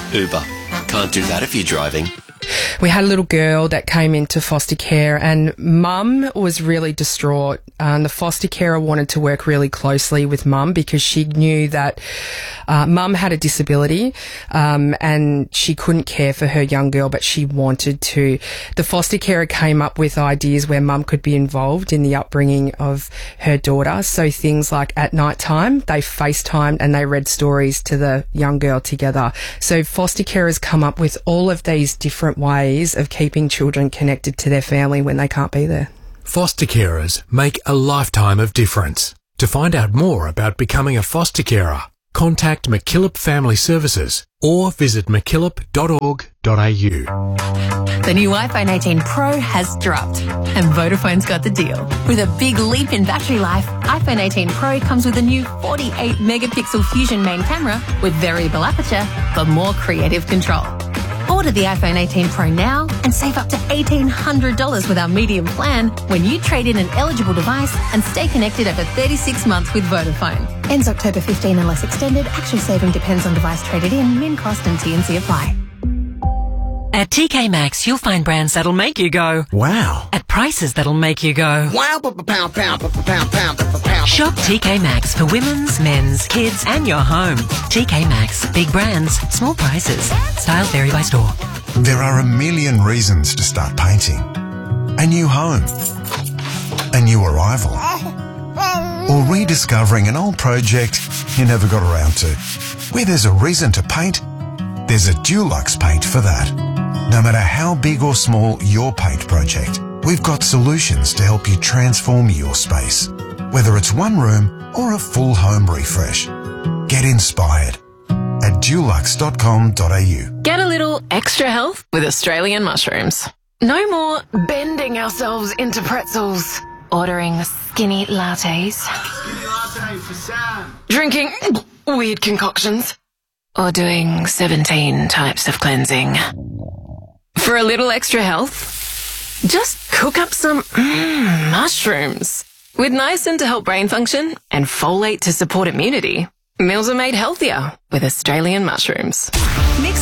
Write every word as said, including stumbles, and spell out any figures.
Uber. Can't do that if you're driving. We had a little girl that came into foster care and mum was really distraught. Um, the foster carer wanted to work really closely with mum because she knew that uh, mum had a disability um, and she couldn't care for her young girl, but she wanted to. The foster carer came up with ideas where mum could be involved in the upbringing of her daughter. So things like at night time, they FaceTimed and they read stories to the young girl together. So foster carers come up with all of these different ways of keeping children connected to their family when they can't be there. Foster carers make a lifetime of difference. To find out more about becoming a foster carer, contact MacKillop Family Services or visit mackillop dot org dot a u. The new iPhone eighteen Pro has dropped and Vodafone's got the deal. With a big leap in battery life, iPhone eighteen Pro comes with a new forty-eight megapixel Fusion main camera with variable aperture for more creative control. Order the iPhone eighteen Pro now and save up to eighteen hundred dollars with our medium plan when you trade in an eligible device and stay connected over thirty-six months with Vodafone. Ends October fifteenth unless extended. Actual saving depends on device traded in, min cost and T and C apply. At T K Maxx, you'll find brands that'll make you go, Wow. at prices that'll make you go. Wow, pound, pound, pound, pound, pound, pound. Shop T K Maxx for women's, men's, kids, and your home. T K Maxx, big brands, small prices. Styles vary by store. There are a million reasons to start painting. A new home, a new arrival, or rediscovering an old project you never got around to. Where there's a reason to paint, there's a Dulux paint for that. No matter how big or small your paint project, we've got solutions to help you transform your space. Whether it's one room or a full home refresh. Get inspired at dulux dot com dot a u. Get a little extra health with Australian mushrooms. No more bending ourselves into pretzels. Ordering skinny lattes. Skinny latte for Sam. Drinking weird concoctions. Or doing seventeen types of cleansing. For a little extra health, just cook up some mm, mushrooms. With niacin to help brain function and folate to support immunity, meals are made healthier with Australian mushrooms. Mix